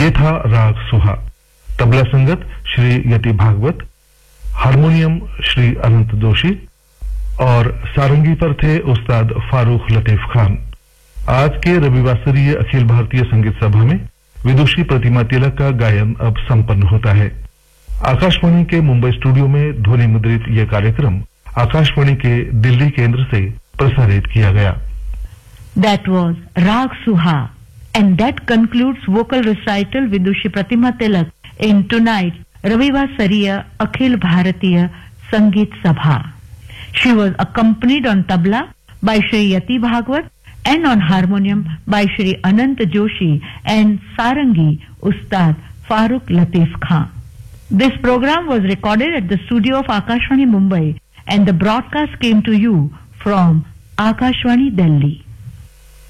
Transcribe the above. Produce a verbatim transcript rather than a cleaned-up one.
ये था राग सुहा। तबला संगत श्री यति भागवत, हारमोनियम श्री अनंत जोशी और सारंगी पर थे उस्ताद फारूक लतीफ खान। आज के रविवासरीय अखिल भारतीय संगीत सभा में विदुषी प्रतिमा तिलक का गायन अब संपन्न होता है। आकाशवाणी के मुंबई स्टूडियो में ध्वनि मुद्रित यह कार्यक्रम आकाशवाणी के दिल्ली केंद्र से प्रसारित किया गया। That was Rag Suha, and that concludes vocal recital Vidushi Pratima Tilak in tonight's Ravivasariya Akhil Bharatiya Sangeet Sabha. She was accompanied on tabla by Shri Yati Bhagwat and on harmonium by Shri Anant Joshi and sarangi Ustad Farooq Latif Khan. This program was recorded at the studio of Akashvani Mumbai, and the broadcast came to you from Akashvani Delhi.